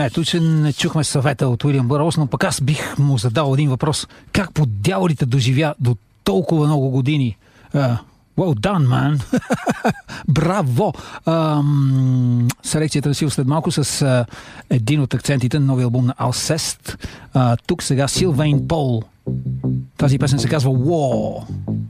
Не, тук не чухме съвета от Уилям Бърлс, но пък аз бих му задал един въпрос. Как по дяволите доживя до толкова много години? Well done, man! Браво! Селекцията решил след малко с един от акцентите на новия албум на Alcest. Тук сега Силвейн Пол. Тази песен се казва War.